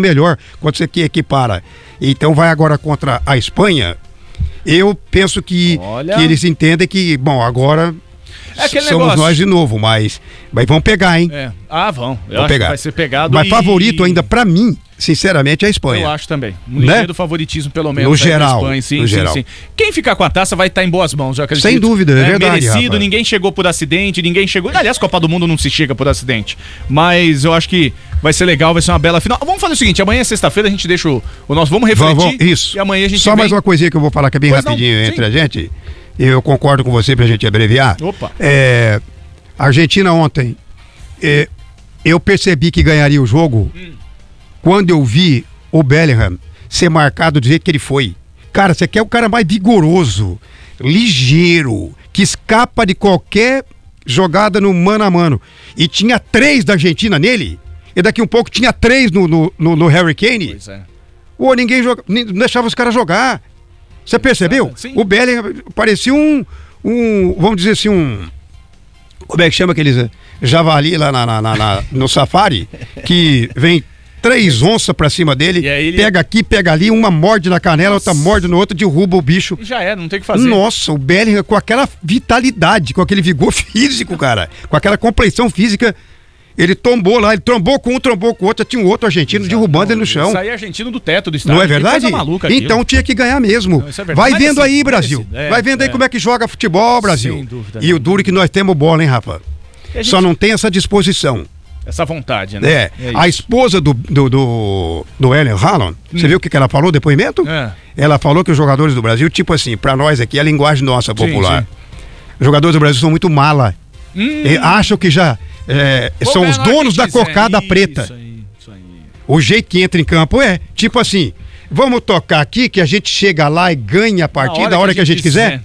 melhor quando você equipara. Então vai agora contra a Espanha. Eu penso que eles entendem que, bom, agora somos negócio. Nós de novo, mas vão pegar, hein? Vão. Eu acho pegar. Que vai ser pegado. Mas favorito ainda pra mim, sinceramente, é a Espanha. Eu acho também. No nível do favoritismo, pelo menos. No geral. Espanha, sim, no sim, geral. sim. Quem ficar com a taça vai estar em boas mãos, eu acredito. Sem dúvida, é verdade. Merecido, rapaz. Ninguém chegou por acidente, ninguém chegou. Aliás, Copa do Mundo não se chega por acidente. Mas eu acho que vai ser legal, vai ser uma bela final. Vamos fazer o seguinte: amanhã é sexta-feira, a gente deixa o nosso. Vamos refletir. Isso. E amanhã a gente Só mais uma coisinha que eu vou falar que é bem rapidinho entre a gente. Eu concordo com você pra gente abreviar. Opa. A Argentina ontem, eu percebi que ganharia o jogo quando eu vi o Bellingham ser marcado do jeito que ele foi. Cara, você quer o cara mais vigoroso, ligeiro, que escapa de qualquer jogada no mano a mano. E tinha 3 da Argentina nele, e daqui um pouco tinha 3 no Harry Kane. Pois é. Ninguém não deixava os caras jogar. Você percebeu? Sim. O Bellingham parecia vamos dizer assim, como é que chama aqueles javali lá no safari, que vem 3 onças pra cima dele, pega aqui, pega ali, uma morde na canela, outra morde no outro, derruba o bicho. E já não tem o que fazer. Nossa, o Bellingham com aquela vitalidade, com aquele vigor físico, cara, com aquela complexão física, ele trombou com um, trombou com o outro, tinha um outro argentino derrubando ele no chão. Isso aí é argentino do teto do estádio. Não é verdade? Então tinha que ganhar mesmo. Não, vai vendo aí, Brasil. Vai vendo aí como é que joga futebol, Brasil. Sem dúvida. E o duro que nós temos bola, hein, Rafa? Só não tem essa disposição. Essa vontade, né? A esposa do Erling Haaland, você viu o que ela falou, depoimento? Ela falou que os jogadores do Brasil, tipo assim, pra nós aqui, é a linguagem nossa popular. Sim. Os jogadores do Brasil são muito mala. Acham que já são os donos da cocada preta. Isso aí. O jeito que entra em campo tipo assim, vamos tocar aqui que a gente chega lá e ganha a partida a hora que a gente quiser.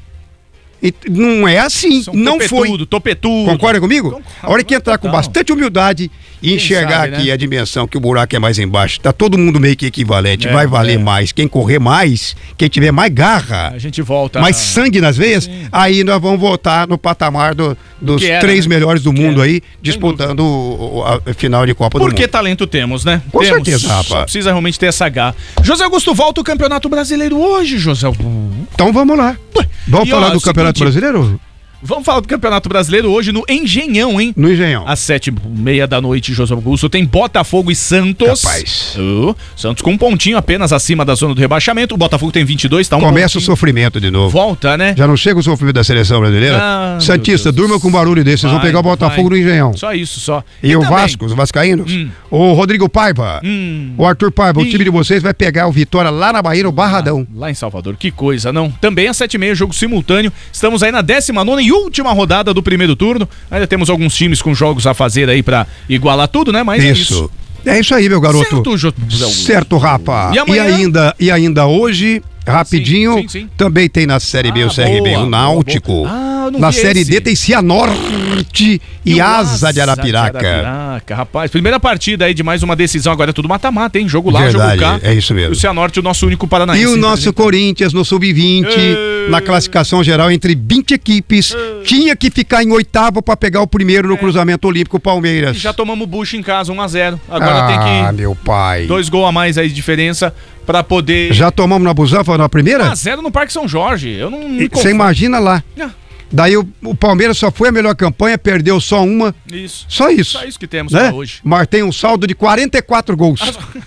E não é assim, não foi. Topetudo. Concorda comigo? A hora que entrar com bastante humildade e enxergar aqui a dimensão, que o buraco é mais embaixo, tá todo mundo meio que equivalente, vai valer mais. Quem correr mais, quem tiver mais garra, a gente volta, mais sangue nas veias, aí nós vamos voltar no patamar dos 3 melhores do mundo aí, disputando a final de Copa do Mundo. Porque talento temos, né? Com certeza, rapaz. Só precisa realmente ter essa garra. José Augusto, volta o Campeonato Brasileiro hoje, José Augusto. Então vamos lá. Vamos falar do Campeonato Brasileiro? Vamos falar do Campeonato Brasileiro hoje no Engenhão, hein? No Engenhão. Às 7h30 da noite, José Augusto, tem Botafogo e Santos. Rapaz. Santos com um pontinho apenas acima da zona do rebaixamento. O Botafogo tem 22, tá Começa o sofrimento de novo. Volta, né? Já não chega o sofrimento da seleção brasileira? Santista, durma com um barulho desse. Vocês vão pegar o Botafogo no Engenhão. Só isso, só. E o Vasco, os vascaínos? O Rodrigo Paiva, o Arthur Paiva, o time de vocês vai pegar o Vitória lá na Bahia, no Barradão. Lá em Salvador, que coisa, não? Também às 7h30, jogo simultâneo. Estamos aí na 19ª e última rodada do primeiro turno. Ainda temos alguns times com jogos a fazer aí pra igualar tudo, né? Mas isso. É isso aí, meu garoto. Certo, Rapa. E ainda hoje, rapidinho, também tem na Série B o CRB, o Náutico. Na Série D tem Cianorte e Asa de Arapiraca. Rapaz, primeira partida aí de mais uma decisão, agora é tudo mata-mata, hein? Jogo lá, jogo cá. É isso mesmo. O Cianorte, o nosso único paranaense. E o nosso Corinthians no Sub-20, na classificação geral entre 20 equipes, tinha que ficar em 8º para pegar o primeiro no cruzamento olímpico Palmeiras. E já tomamos bucho em casa, 1-0. Agora tem que... meu pai. 2 gols a mais aí de diferença pra poder... Já tomamos na Busanfa na primeira? 1-0 no Parque São Jorge. Eu não me Você imagina lá. Daí o Palmeiras só foi a melhor campanha, perdeu só uma. Isso. Só isso. Só isso que temos pra hoje. Mas tem um saldo de 44 gols.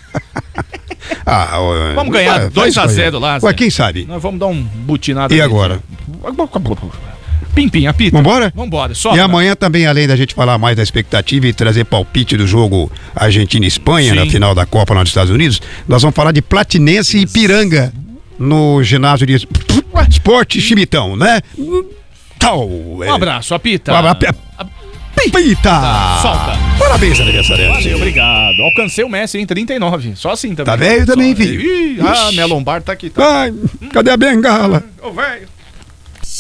Vamos ganhar 2-0 lá, Zé. Ué, quem sabe? Nós vamos dar um butinado. E agora? Pim, apita. Vambora? Vambora. E amanhã também, além da gente falar mais da expectativa e trazer palpite do jogo Argentina e Espanha, na final da Copa lá nos Estados Unidos, nós vamos falar de Platinense e Ipiranga no ginásio de esporte Chimitão, né? Um abraço, apita. Pita! Solta! Parabéns, aniversariante. Valeu, obrigado. Alcancei o Messi em 39. Só assim também. Tá velho também, filho. Minha lombar tá aqui. Ai, cadê a bengala? Ô, velho.